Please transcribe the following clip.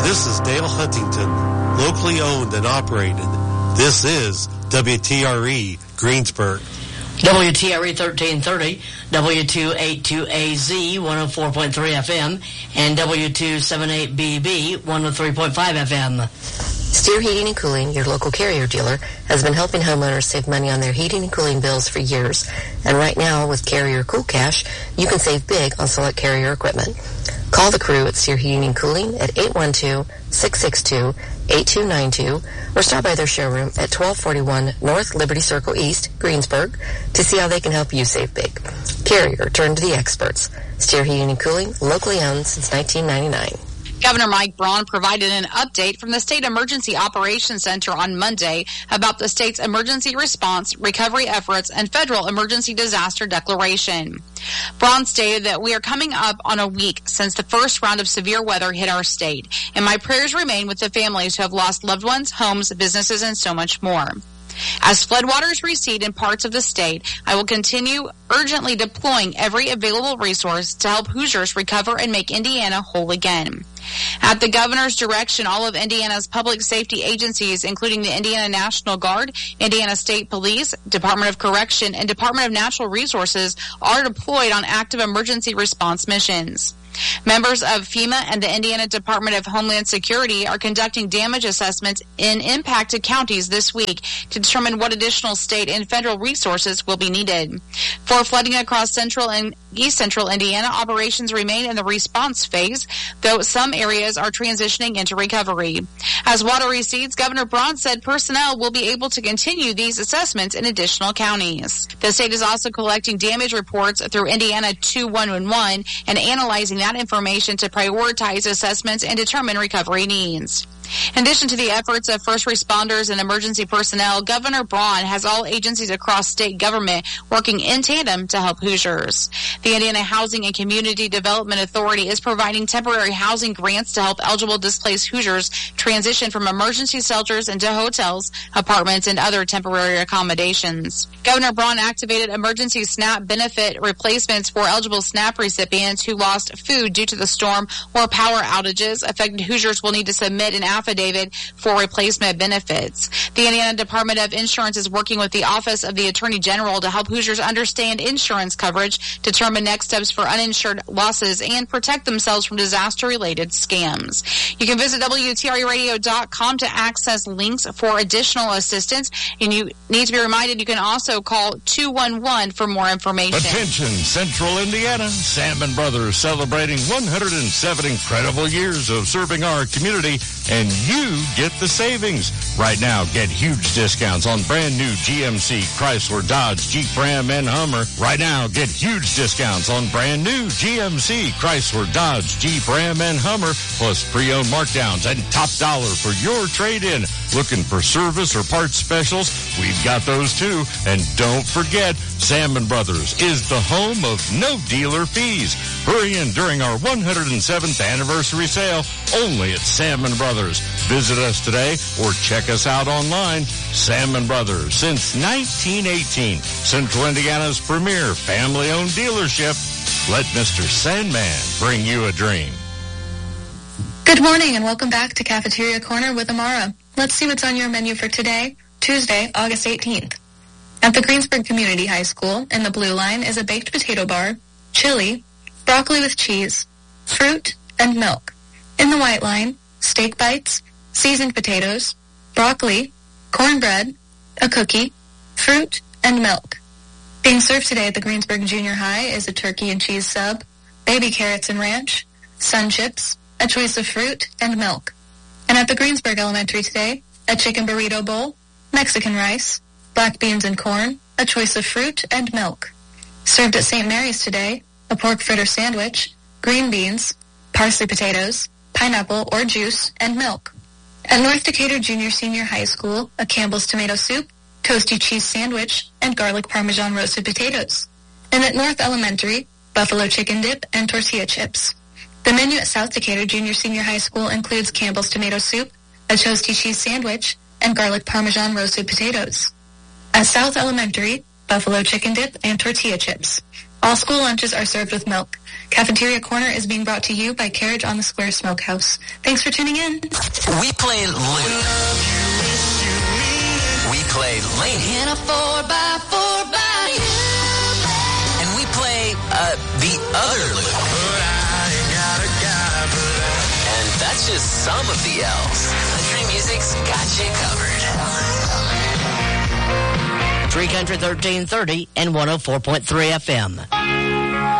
This is Dale Huntington, locally owned and operated. This is WTRE Greensburg. WTRE 1330, W282AZ 104.3 FM, and W278BB 103.5 FM. Steer Heating and Cooling, your local Carrier dealer, has been helping homeowners save money on their heating and cooling bills for years. And right now, with Carrier Cool Cash, you can save big on select Carrier equipment. Call the crew at Steer Heating and Cooling at 812-662-8292 or stop by their showroom at 1241 North Liberty Circle East, Greensburg, to see how they can help you save big. Carrier, turn to the experts. Steer Heating and Cooling, locally owned since 1999. Governor Mike Braun provided an update from the State Emergency Operations Center on Monday about the state's emergency response, recovery efforts, and federal emergency disaster declaration. Braun stated that we are coming up on a week since the first round of severe weather hit our state, and my prayers remain with the families who have lost loved ones, homes, businesses, and so much more. As floodwaters recede in parts of the state, I will continue urgently deploying every available resource to help Hoosiers recover and make Indiana whole again. At the governor's direction, all of Indiana's public safety agencies, including the Indiana National Guard, Indiana State Police, Department of Correction, and Department of Natural Resources, are deployed on active emergency response missions. Members of FEMA and the Indiana Department of Homeland Security are conducting damage assessments in impacted counties this week to determine what additional state and federal resources will be needed. For flooding across central and east central Indiana, operations remain in the response phase, though some areas are transitioning into recovery. As water recedes, Governor Braun said personnel will be able to continue these assessments in additional counties. The state is also collecting damage reports through Indiana 2111 and analyzing that information to prioritize assessments and determine recovery needs. In addition to the efforts of first responders and emergency personnel, Governor Braun has all agencies across state government working in tandem to help Hoosiers. The Indiana Housing and Community Development Authority is providing temporary housing grants to help eligible displaced Hoosiers transition from emergency shelters into hotels, apartments, and other temporary accommodations. Governor Braun activated emergency SNAP benefit replacements for eligible SNAP recipients who lost food due to the storm or power outages. Affected Hoosiers will need to submit an affidavit for replacement benefits. The Indiana Department of Insurance is working with the Office of the Attorney General to help Hoosiers understand insurance coverage, determine next steps for uninsured losses, and protect themselves from disaster-related scams. You can visit WTREradio.com to access links for additional assistance, and you need to be reminded you can also call 211 for more information. Attention, Central Indiana. Salmon Brothers celebrating 107 incredible years of serving our community, and you get the savings. Right now, get huge discounts on brand new GMC, Chrysler, Dodge, Jeep, Ram, and Hummer. Right now, get huge discounts on brand new GMC, Chrysler, Dodge, Jeep, Ram, and Hummer, plus pre-owned markdowns and top dollar for your trade-in. Looking for service or parts specials? We've got those too. And don't forget, Salmon Brothers is the home of no dealer fees. Hurry in during our 107th anniversary sale, only at Salmon Brothers. Visit us today or check us out online. Salmon Brothers, since 1918, Central Indiana's premier family-owned dealership. Let Mr. Sandman bring you a dream. Good morning and welcome back to Cafeteria Corner with Amara. Let's see what's on your menu for today, Tuesday, August 18th. At the Greensburg Community High School, in the blue line, is a baked potato bar, chili, broccoli with cheese, fruit, and milk. In the white line, steak bites, seasoned potatoes, broccoli, cornbread, a cookie, fruit, and milk. Being served today at the Greensburg Junior High is a turkey and cheese sub, baby carrots and ranch, sun chips, a choice of fruit, and milk. And at the Greensburg Elementary today, a chicken burrito bowl, Mexican rice, black beans and corn, a choice of fruit, and milk. Served at St. Mary's today, a pork fritter sandwich, green beans, parsley potatoes, pineapple or juice, and milk. At North Decatur Junior Senior High School, a Campbell's tomato soup, toasty cheese sandwich, and garlic parmesan roasted potatoes. And at North Elementary, buffalo chicken dip and tortilla chips. The menu at South Decatur Junior Senior High School includes Campbell's tomato soup, a toasty cheese sandwich, and garlic parmesan roasted potatoes. At South Elementary, buffalo chicken dip and tortilla chips. All school lunches are served with milk. Cafeteria Corner is being brought to you by Carriage on the Square Smokehouse. Thanks for tuning in. We play Luke. We play Laney. In a 4x4 by you. And we play the other Luke. And that's just some of the L's. Country music's got you covered. 3 Country 1330 and 104.3 FM.